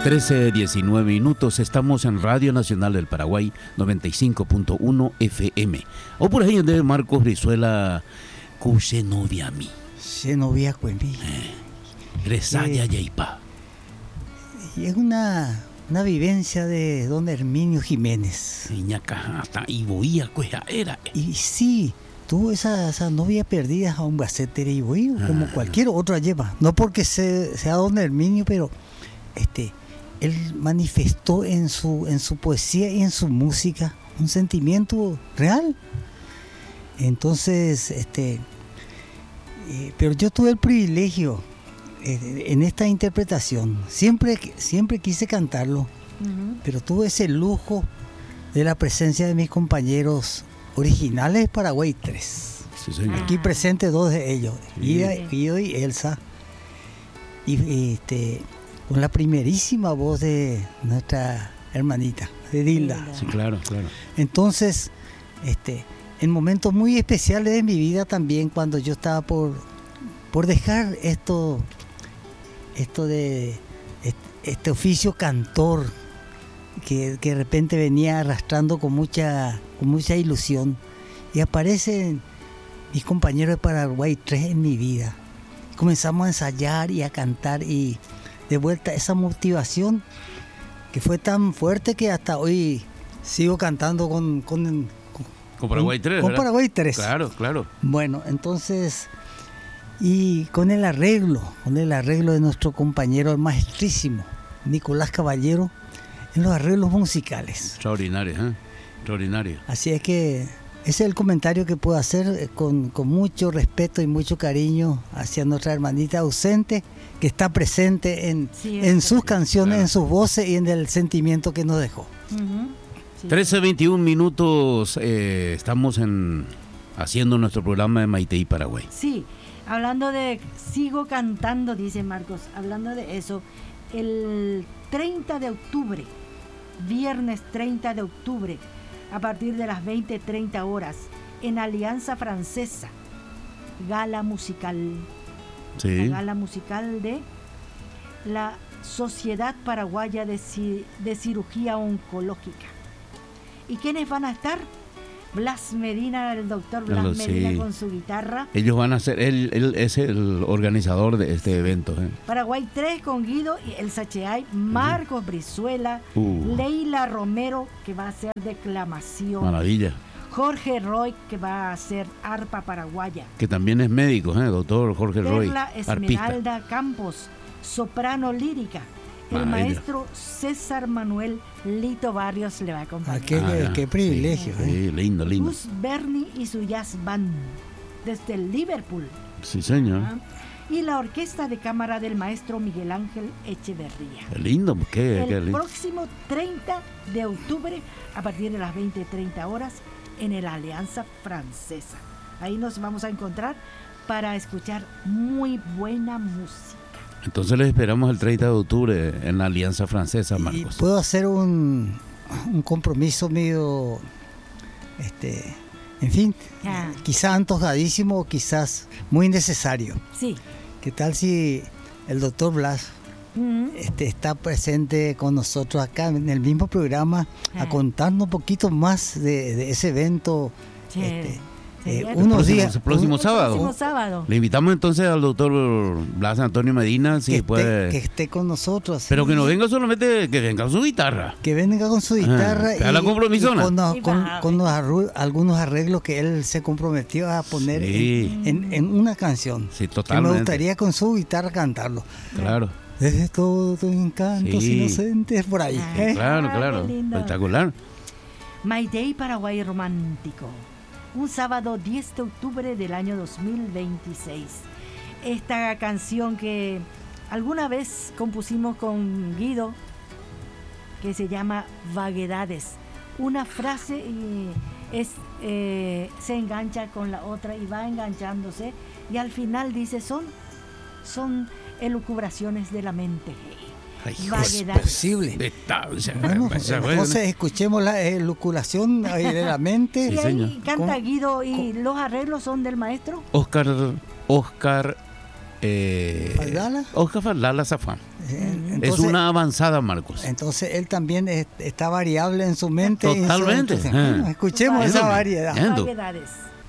13:19 minutos. Estamos en Radio Nacional del Paraguay, 95.1 FM. O por ahí de Marcos Brizuela, Cusenovia mi. Senovia Cuembi. Gresaya Yaipa. Y es una vivencia de don Herminio Jiménez. Iñacajata y boía cueja era. Y sí, tuvo esa novia perdida a un gacetere y boí, como cualquier otra lleva. No porque sea don Herminio, pero él manifestó en su poesía y en su música un sentimiento real. Entonces, pero yo tuve el privilegio en esta interpretación, siempre quise cantarlo, pero tuve ese lujo de la presencia de mis compañeros originales de Paraguay 3. Sí, señor. Aquí presentes dos de ellos, Sí. Guido y Elsa, y con la primerísima voz de nuestra hermanita, de Dilda. Sí, claro, claro. Entonces, en momentos muy especiales de mi vida también, cuando yo estaba por dejar esto de este oficio cantor que de repente venía arrastrando con mucha ilusión, y aparecen mis compañeros de Paraguay 3 en mi vida. Comenzamos a ensayar y a cantar, y de vuelta esa motivación que fue tan fuerte que hasta hoy sigo cantando con Paraguay 3, con ¿verdad? Paraguay 3. Claro, claro. Bueno, entonces, y con el arreglo de nuestro compañero, el maestrísimo Nicolás Caballero, en los arreglos musicales. Extraordinario, ¿eh? Extraordinario. Así es que ese es el comentario que puedo hacer con mucho respeto y mucho cariño hacia nuestra hermanita ausente, que está presente en sus canciones, claro, en sus voces y en el sentimiento que nos dejó. Sí. 13:21 minutos. Estamos haciendo nuestro programa de Maitei, Paraguay. Sí, hablando de sigo cantando, dice Marcos, hablando de eso, el 30 de octubre, viernes 30 de octubre, a partir de las 20:30 horas, en Alianza Francesa, gala musical. Sí. La gala musical de la Sociedad Paraguaya de Cirugía Oncológica. ¿Y quiénes van a estar? Blas Medina, el doctor Blas Medina, sí, con su guitarra. Ellos van a ser, él es el organizador de este evento. Paraguay 3 con Guido y Elsa Cheay, Marcos Brizuela, Leila Romero, que va a hacer declamación. Maravilla. Jorge Roy, que va a hacer arpa paraguaya. Que también es médico, doctor Jorge Roy. Perla Esmeralda Campos, soprano lírica. El Maravilla. maestro César Manuel Lito Barrios le va a acompañar. Qué privilegio. Sí, lindo, lindo. Gus Berni y su jazz band desde Liverpool. Sí, señor. Y la orquesta de cámara del maestro Miguel Ángel Echeverría. Qué lindo, qué El lindo. próximo 30 de octubre, a partir de las 20:30 horas, en el Alianza Francesa. Ahí nos vamos a encontrar para escuchar muy buena música. Entonces les esperamos el 30 de octubre en la Alianza Francesa, Marcos. Y puedo hacer un compromiso medio, en fin, quizás antojadísimo o quizás muy necesario. Sí. ¿Qué tal si el doctor Blas está presente con nosotros acá en el mismo programa a contarnos un poquito más de ese evento? Unos días. Próximo sábado. Próximo sábado. Le invitamos entonces al doctor Blas Antonio Medina, si puede. Que esté con nosotros. Pero que no venga solamente, que venga con su guitarra. Que venga con su guitarra y con algunos arreglos que él se comprometió a poner en una canción. Sí, totalmente. Que me gustaría con su guitarra cantarlo. Claro. Desde todos tus encantos inocentes por ahí. Claro. Espectacular. Maitei Paraguay Romántico. Un sábado 10 de octubre del año 2026. Esta canción que alguna vez compusimos con Guido, que se llama Vaguedades. Una frase se engancha con la otra y va enganchándose, y al final dice son elucubraciones de la mente. Es posible. Bueno, entonces escuchemos la elucubración de la mente. Y ahí canta Guido, y los arreglos son del maestro Oscar Faldala Zafán. Es una avanzada, Marcos. Entonces él también está variable en su mente. Totalmente. Entonces, bueno, escuchemos esa variedad. Variedades.